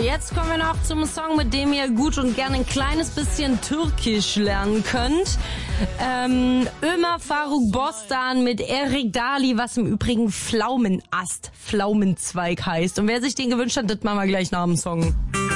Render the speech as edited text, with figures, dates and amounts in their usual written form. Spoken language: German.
jetzt kommen wir noch zum Song, mit dem ihr gut und gerne ein kleines bisschen Türkisch lernen könnt. Ömer Faruk Bostan mit Erik Dali, was im Übrigen Pflaumenzweig heißt. Und wer sich den gewünscht hat, das machen wir gleich nach dem Song.